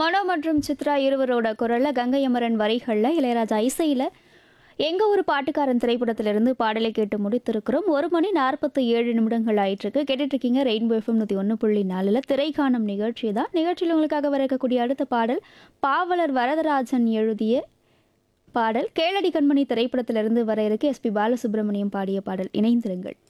மனோ மற்றும் சித்ரா இருவரோட குரல்ல கங்கை அமரன் வரிகள்ல இளையராஜா இசையில எங்க ஒரு பாட்டுக்காரன் திரைப்படத்திலிருந்து பாடலை கேட்டு முடித்திருக்கிறோம். 1 மணி 47 நிமிடங்கள் ஆயிட்டிருக்கு. கேட்டுட்டு இருக்கீங்க ரெயின்போ எஃப்எம் 101.4 திரைக்காணும் நிகழ்ச்சி தான். நிகழ்ச்சியில் உங்களுக்காக வர இருக்கக்கூடிய அடுத்த பாடல் பாவலர் வரதராஜன் எழுதிய பாடல் கேளடி கண்மணி திரைப்படத்திலிருந்து வர இருக்கு. எஸ்பி பாலசுப்ரமணியம் பாடிய பாடல். இணைந்திருங்கள்.